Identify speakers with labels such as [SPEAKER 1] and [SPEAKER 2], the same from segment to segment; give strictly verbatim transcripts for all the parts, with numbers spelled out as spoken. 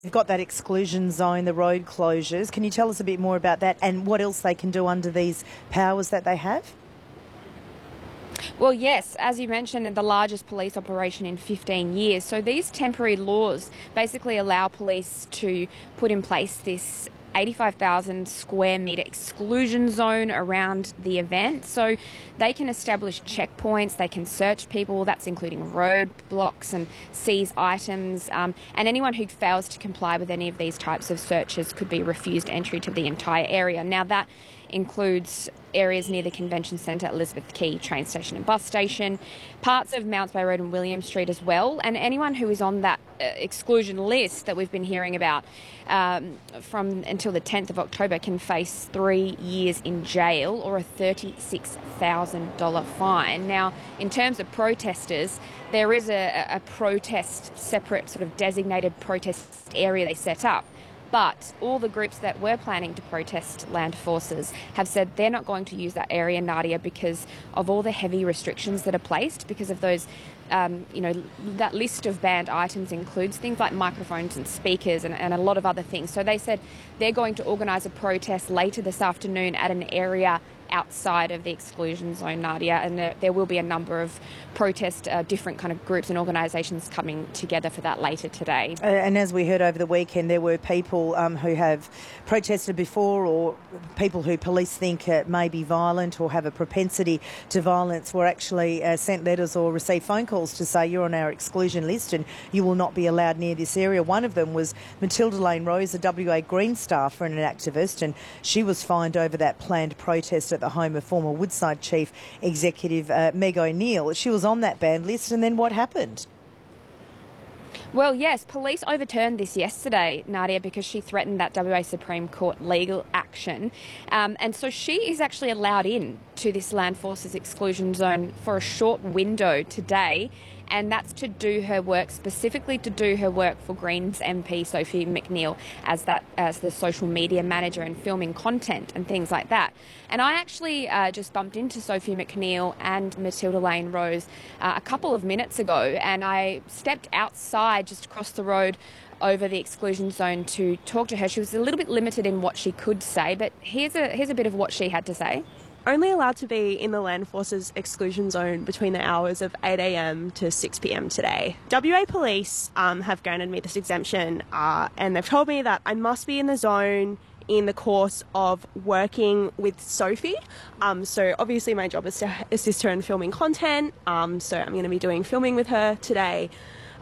[SPEAKER 1] You've got that exclusion zone, the road closures. Can you tell us a bit more about that and what else they can do under these powers that they have?
[SPEAKER 2] Well, yes, as you mentioned, the largest police operation in fifteen years. So these temporary laws basically allow police to put in place this eighty-five thousand square metre exclusion zone around the event. So they can establish checkpoints, they can search people, that's including roadblocks and seize items. Um, and anyone who fails to comply with any of these types of searches could be refused entry to the entire area. Now, that includes areas near the Convention Centre, Elizabeth Quay train station and bus station, parts of Mounts Bay Road and William Street as well. And anyone who is on that uh, exclusion list that we've been hearing about um, from until the tenth of October can face three years in jail or a thirty-six thousand dollars fine. Now, in terms of protesters, there is a, a protest, separate sort of designated protest area they set up. But all the groups that were planning to protest land forces have said they're not going to use that area, Nadia, because of all the heavy restrictions that are placed, because of those, um, you know, that list of banned items includes things like microphones and speakers and, and a lot of other things. So they said they're going to organise a protest later this afternoon at an area outside of the exclusion zone, Nadia, and there, there will be a number of protest, uh, different kind of groups and organisations coming together for that later today.
[SPEAKER 1] Uh, and as we heard over the weekend, there were people um, who have protested before, or people who police think uh, may be violent or have a propensity to violence were actually uh, sent letters or received phone calls to say you're on our exclusion list and you will not be allowed near this area. One of them was Matilda Lane Rose, a W A Green staffer and an activist, and she was fined over that planned protest at the home of former Woodside Chief Executive uh, Meg O'Neill. She was on that banned list, and then what happened?
[SPEAKER 2] Well, yes, police overturned this yesterday, Nadia, because she threatened that W A Supreme Court legal action. Um, and so she is actually allowed in to this Land Forces exclusion zone for a short window today. And that's to do her work, specifically to do her work for Greens M P Sophie McNeil as that as the social media manager and filming content and things like that. And I actually uh, just bumped into Sophie McNeil and Matilda Lane Rose uh, a couple of minutes ago, and I stepped outside just across the road over the exclusion zone to talk to her. She was a little bit limited in what she could say, but here's a here's a bit of what she had to say.
[SPEAKER 3] Only allowed to be in the Land Forces exclusion zone between the hours of eight a m to six p m today. W A Police um, have granted me this exemption uh, and they've told me that I must be in the zone in the course of working with Sophie. Um, so obviously my job is to assist her in filming content, um, so I'm going to be doing filming with her today.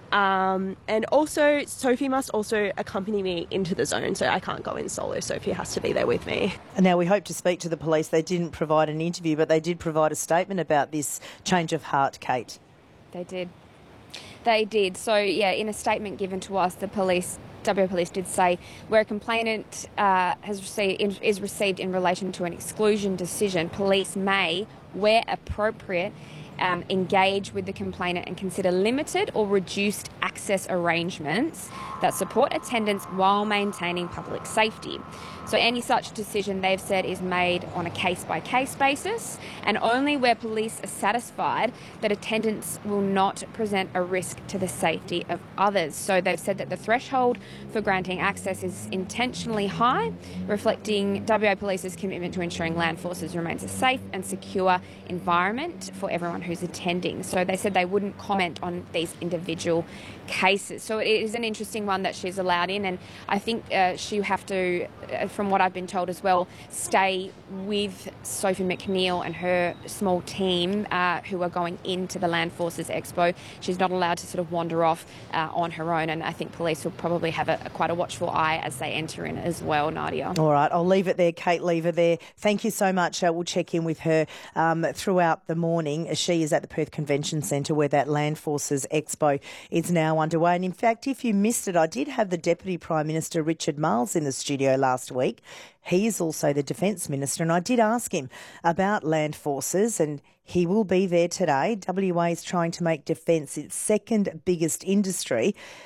[SPEAKER 3] Um, and also, Sophie must also accompany me into the zone, so I can't go in solo. Sophie has to be there with me.
[SPEAKER 1] Now, we hope to speak to the police. They didn't provide an interview, but they did provide a statement about this change of heart, Kate.
[SPEAKER 2] They did. They did. So, yeah, in a statement given to us, the police, W A Police did say, where a complainant uh, has received, is received in relation to an exclusion decision, police may, where appropriate, Um, engage with the complainant and consider limited or reduced access arrangements that support attendance while maintaining public safety. So any such decision, they've said, is made on a case-by-case basis, and only where police are satisfied that attendance will not present a risk to the safety of others. So they've said that the threshold for granting access is intentionally high, reflecting W A Police's commitment to ensuring Land Forces remains a safe and secure environment for everyone who's attending. So they said they wouldn't comment on these individual cases. So it is an interesting one that she's allowed in, and I think uh, she'll have to, uh, from what I've been told as well, stay with Sophie McNeil and her small team uh, who are going into the Land Forces Expo. She's not allowed to sort of wander off uh, on her own, and I think police will probably have a, a quite a watchful eye as they enter in as well, Nadia.
[SPEAKER 1] All right, I'll leave it there, Kate Lever there. Thank you so much. Uh, we'll check in with her um, throughout the morning as she is at the Perth Convention Centre where that Land Forces Expo is now underway. And in fact, if you missed it, I did have the Deputy Prime Minister Richard Marles in the studio last week. He is also the Defence Minister, and I did ask him about Land Forces, and he will be there today. W A is trying to make defence its second biggest industry.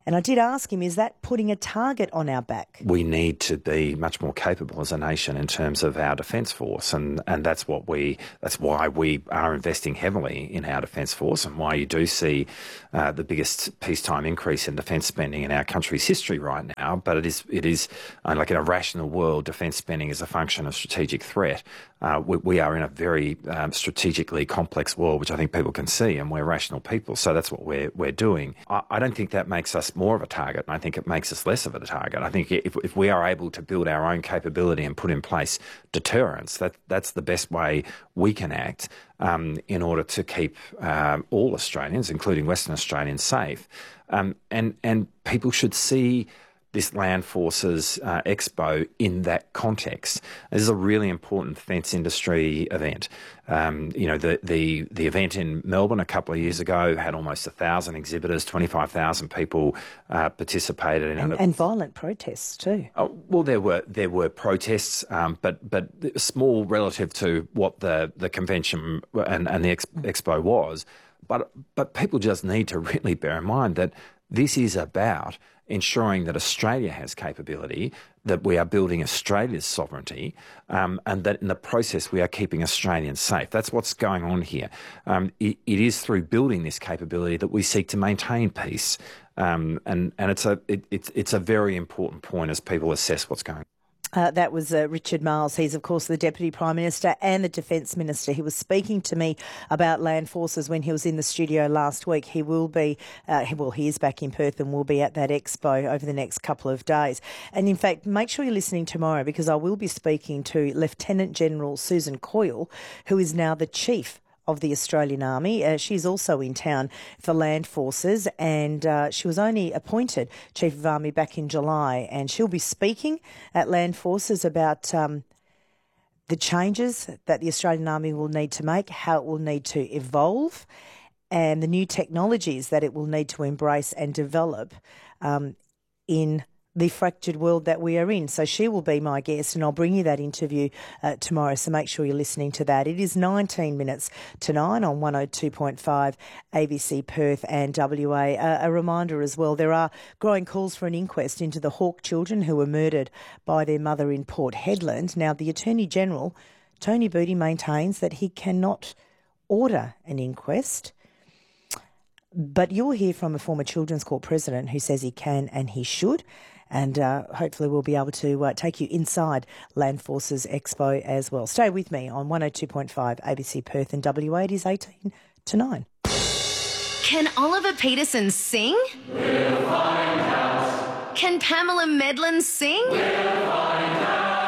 [SPEAKER 1] And I did ask him, is that putting a target on our back?
[SPEAKER 4] We need to be much more capable as a nation in terms of our defence force, and, and that's what we that's why we are investing heavily in our defence force, and why you do see uh, the biggest peacetime increase in defence spending in our country's history right now. But it is it is uh, like in a rational world, defence spending is a function of strategic threat. Uh, we, we are in a very um, strategically complex world, which I think people can see, and we're rational people, so that's what we're we're doing. I, I don't think that makes us more of a target. I think it makes us less of a target. I think if if we are able to build our own capability and put in place deterrence, that that's the best way we can act um, in order to keep um, all Australians, including Western Australians, safe. Um, and and people should see this Land Forces uh, Expo in that context. This is a really important defence industry event. Um, you know, the, the the event in Melbourne a couple of years ago had almost a thousand exhibitors, twenty-five thousand people uh, participated in
[SPEAKER 1] and,
[SPEAKER 4] it.
[SPEAKER 1] And violent protests too.
[SPEAKER 4] Oh, well, there were there were protests, um, but but small relative to what the, the convention and, and the ex- expo was. But but people just need to really bear in mind that this is about ensuring that Australia has capability, that we are building Australia's sovereignty, um, and that in the process we are keeping Australians safe. That's what's going on here. Um, it, it is through building this capability that we seek to maintain peace, um, and and it's a it, it's it's a very important point as people assess what's going on.
[SPEAKER 1] Uh, that was uh, Richard Marles. He's, of course, the Deputy Prime Minister and the Defence Minister. He was speaking to me about Land Forces when he was in the studio last week. He will be, uh, well, he is back in Perth and will be at that expo over the next couple of days. And, in fact, make sure you're listening tomorrow, because I will be speaking to Lieutenant General Susan Coyle, who is now the Chief of the Australian Army. Uh, she's also in town for Land Forces, and uh, she was only appointed Chief of Army back in July, and she'll be speaking at Land Forces about um, the changes that the Australian Army will need to make, how it will need to evolve, and the new technologies that it will need to embrace and develop um, in the fractured world that we are in. So she will be my guest, and I'll bring you that interview uh, tomorrow, so make sure you're listening to that. It is nineteen minutes to nine on one oh two point five A B C Perth and W A. Uh, a reminder as well, there are growing calls for an inquest into the Hawke children who were murdered by their mother in Port Hedland. Now, the Attorney-General, Tony Booty, maintains that he cannot order an inquest, but you'll hear from a former Children's Court president who says he can and he should. And uh, hopefully we'll be able to uh, take you inside Land Forces Expo as well. Stay with me on one oh two point five A B C Perth and W A. It is eighteen to nine.
[SPEAKER 5] Can Oliver Peterson sing? We'll find out. Can Pamela Medlin sing? We'll find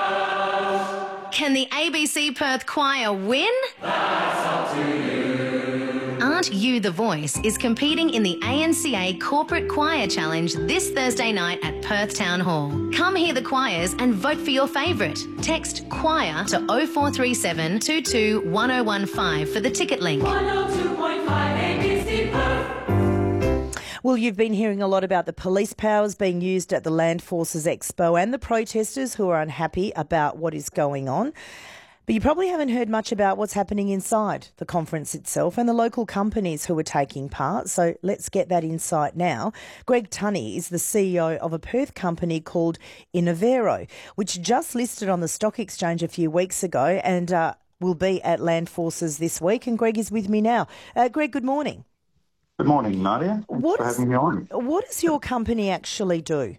[SPEAKER 5] out. Can the A B C Perth Choir win? That's up to you. Aren't You the Voice is competing in the A N C A Corporate Choir Challenge this Thursday night at Perth Town Hall. Come hear the choirs and vote for your favourite. Text choir to oh four three seven, two two one oh one five for the ticket link. one oh two point five A B C Perth.
[SPEAKER 1] Well, you've been hearing a lot about the police powers being used at the Land Forces Expo and the protesters who are unhappy about what is going on. But you probably haven't heard much about what's happening inside the conference itself and the local companies who are taking part. So let's get that insight now. Greg Tunney is the C E O of a Perth company called Innovero, which just listed on the stock exchange a few weeks ago and uh, will be at Land Forces this week. And Greg is with me now. Uh, Greg, good morning.
[SPEAKER 6] Good morning, Nadia. Thanks
[SPEAKER 1] what
[SPEAKER 6] for
[SPEAKER 1] is,
[SPEAKER 6] having me on.
[SPEAKER 1] What does your company actually do?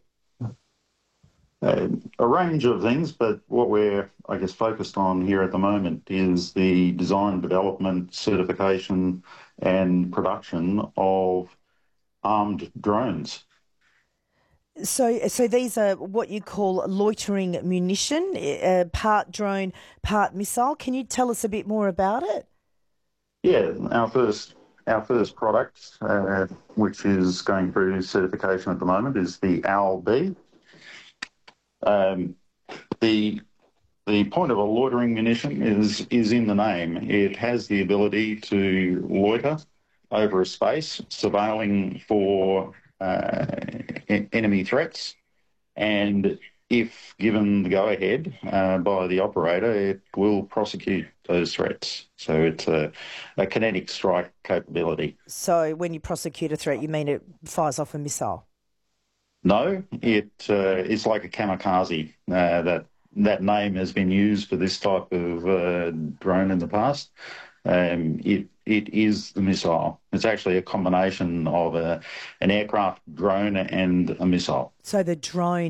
[SPEAKER 6] Uh, a range of things, but what we're, I guess, focused on here at the moment is the design, development, certification and production of armed drones.
[SPEAKER 1] So so these are what you call loitering munition, uh, part drone, part missile. Can you tell us a bit more about it?
[SPEAKER 6] Yeah, our first our first product, uh, which is going through certification at the moment, is the OWL-B. Um, the the point of a loitering munition is is in the name. It has the ability to loiter over a space, surveilling for uh, enemy threats, and if given the go-ahead uh, by the operator, it will prosecute those threats. So it's a, a kinetic strike capability.
[SPEAKER 1] So when you prosecute a threat, you mean it fires off a missile?
[SPEAKER 6] No, it uh, it's like a kamikaze. Uh, that that name has been used for this type of uh, drone in the past. Um, it it is the missile. It's actually a combination of a, an aircraft drone and a missile.
[SPEAKER 1] So the drone